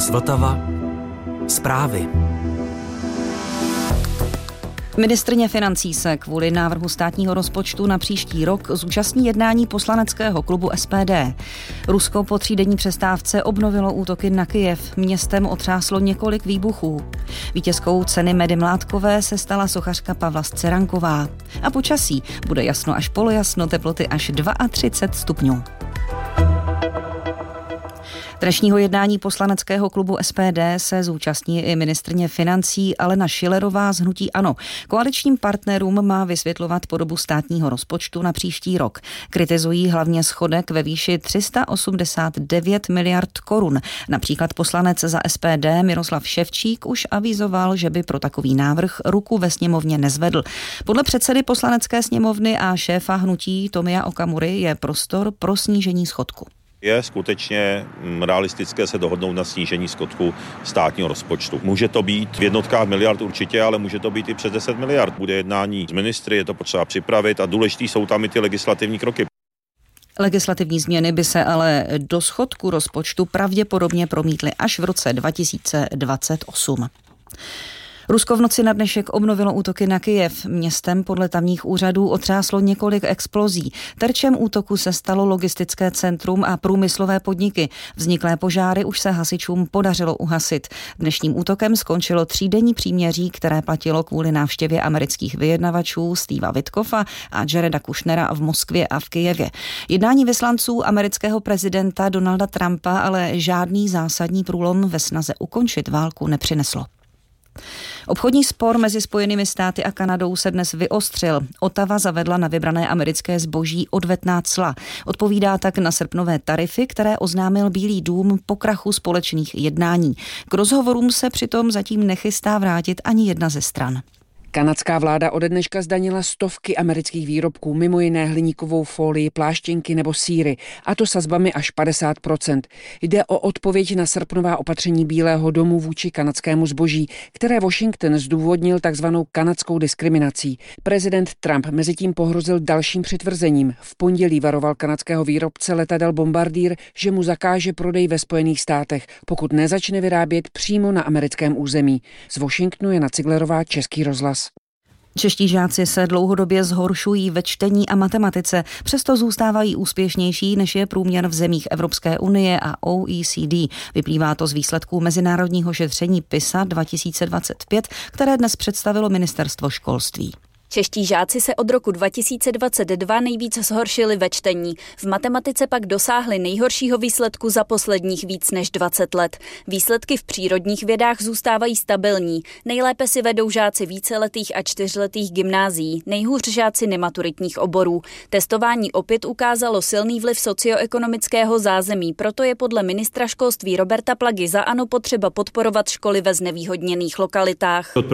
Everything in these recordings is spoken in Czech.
Rozhlas Vltava. Zprávy. Ministryně financí se kvůli návrhu státního rozpočtu na příští rok zúčastní jednání poslaneckého klubu SPD. Rusko po 3denní přestávce obnovilo útoky na Kyjev. Městem otřáslo několik výbuchů. Vítězkou ceny Medy Mládkové se stala sochařka Pavla Sceranková. A počasí bude jasno až polojasno, teploty až 32 stupňů. Dnešního jednání poslaneckého klubu SPD se zúčastní i ministryně financí Alena Schillerová z hnutí ANO. Koaličním partnerům má vysvětlovat podobu státního rozpočtu na příští rok. Kritizují hlavně schodek ve výši 389 miliard korun. Například poslanec za SPD Miroslav Ševčík už avizoval, že by pro takový návrh ruku ve sněmovně nezvedl. Podle předsedy poslanecké sněmovny a šéfa hnutí Tomia Okamury je prostor pro snížení schodku. Je skutečně realistické se dohodnout na snížení schodku státního rozpočtu. Může to být v jednotkách miliard určitě, ale může to být i přes 10 miliard. Bude jednání s ministry, je to potřeba připravit a důležitý jsou tam i ty legislativní kroky. Legislativní změny by se ale do schodku rozpočtu pravděpodobně promítly až v roce 2028. Rusko v noci na dnešek obnovilo útoky na Kyjev. Městem podle tamních úřadů otřáslo několik explozí. Terčem útoku se stalo logistické centrum a průmyslové podniky. Vzniklé požáry už se hasičům podařilo uhasit. Dnešním útokem skončilo 3denní příměří, které platilo kvůli návštěvě amerických vyjednavačů Steva Witkoffa a Jareda Kushnera v Moskvě a v Kyjevě. Jednání vyslanců amerického prezidenta Donalda Trumpa ale žádný zásadní průlom ve snaze ukončit válku nepřineslo. Obchodní spor mezi Spojenými státy a Kanadou se dnes vyostřil. Ottawa zavedla na vybrané americké zboží odvetná cla. Odpovídá tak na srpnové tarify, které oznámil Bílý dům po krachu společných jednání. K rozhovorům se přitom zatím nechystá vrátit ani jedna ze stran. Kanadská vláda ode dneška zdanila stovky amerických výrobků, mimo jiné hliníkovou folii, pláštěnky nebo sýry, a to sazbami až 50%. Jde o odpověď na srpnová opatření Bílého domu vůči kanadskému zboží, které Washington zdůvodnil takzvanou kanadskou diskriminací. Prezident Trump mezitím pohrozil dalším přitvrzením. V pondělí varoval kanadského výrobce letadel Bombardier, že mu zakáže prodej ve Spojených státech, pokud nezačne vyrábět přímo na americkém území. Z Washingtonu Jana Ciglerová, Český rozhlas. Čeští žáci se dlouhodobě zhoršují ve čtení a matematice, přesto zůstávají úspěšnější, než je průměr v zemích Evropské unie a OECD. Vyplývá to z výsledků mezinárodního šetření PISA 2025, které dnes představilo ministerstvo školství. Čeští žáci se od roku 2022 nejvíce zhoršili ve čtení. V matematice pak dosáhli nejhoršího výsledku za posledních víc než 20 let. Výsledky v přírodních vědách zůstávají stabilní. Nejlépe si vedou žáci víceletých a čtyřletých gymnázií, nejhůř žáci nematuritních oborů. Testování opět ukázalo silný vliv socioekonomického zázemí, proto je podle ministra školství Roberta Plagy za ANO potřeba podporovat školy ve znevýhodněných lokalitách. Od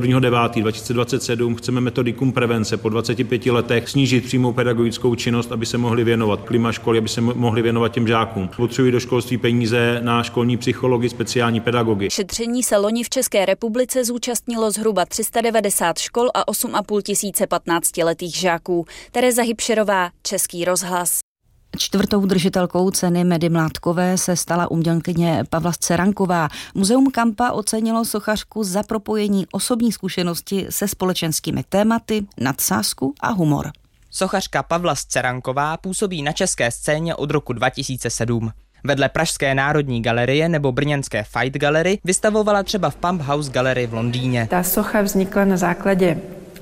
1.9.2027 chceme metodikum prevence po 25 letech snížit přímou pedagogickou činnost, aby se mohli věnovat klima školy, aby se mohli věnovat těm žákům. Potřebují do školství peníze na školní psychologi, speciální pedagogy. Šetření se loni v České republice zúčastnilo zhruba 390 škol a 8,5 tisíce 15letých žáků. Tereza Hybšerová, Český rozhlas. Čtvrtou držitelkou ceny Medy Mládkové se stala umělkyně Pavla Sceranková. Muzeum Kampa ocenilo sochařku za propojení osobní zkušenosti se společenskými tématy, nadsázku a humor. Sochařka Pavla Sceranková působí na české scéně od roku 2007. Vedle Pražské národní galerie nebo brněnské Fight Gallery vystavovala třeba v Pump House Gallery v Londýně. Ta socha vznikla na základě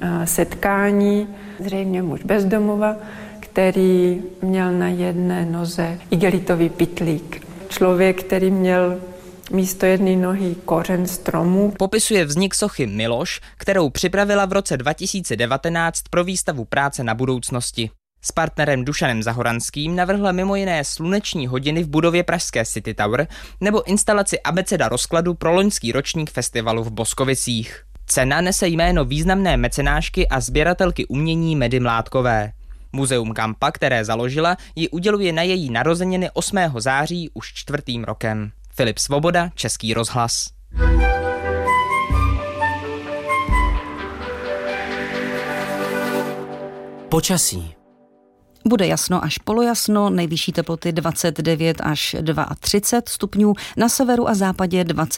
setkání, zřejmě muž bezdomova, který měl na jedné noze igelitový pytlík. Člověk, který měl místo jedné nohy kořen stromu. Popisuje vznik sochy Miloš, kterou připravila v roce 2019 pro výstavu Práce na budoucnosti. S partnerem Dušanem Zahoranským navrhla mimo jiné sluneční hodiny v budově pražské City Tower nebo instalaci abeceda rozkladu pro loňský ročník festivalu v Boskovicích. Cena nese jméno významné mecenášky a sběratelky umění Medy Mládkové. Muzeum Kampa, které založila, ji uděluje na její narozeniny 8. září už 4. rokem. Filip Svoboda, Český rozhlas. Počasí. Bude jasno až polojasno, nejvyšší teploty 29 až 32 stupňů, na severu a západě 20